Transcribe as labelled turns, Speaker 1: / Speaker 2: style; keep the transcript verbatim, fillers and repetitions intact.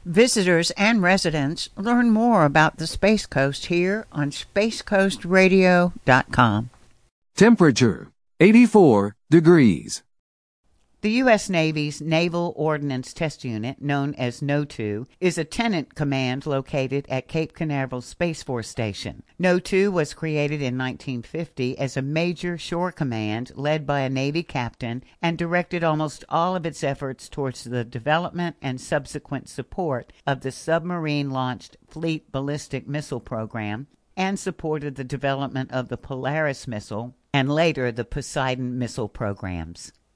Speaker 1: Visitors and residents learn more about the Space Coast here on space coast radio dot com.
Speaker 2: Temperature, eighty-four degrees.
Speaker 1: The U S. Navy's Naval Ordnance Test Unit, known as N O two, is a tenant command located at Cape Canaveral Space Force Station. N O two was created in nineteen fifty as a major shore command led by a Navy captain and directed almost all of its efforts towards the development and subsequent support of the submarine-launched Fleet Ballistic Missile Program and supported the development of the Polaris missile and later the Poseidon missile programs.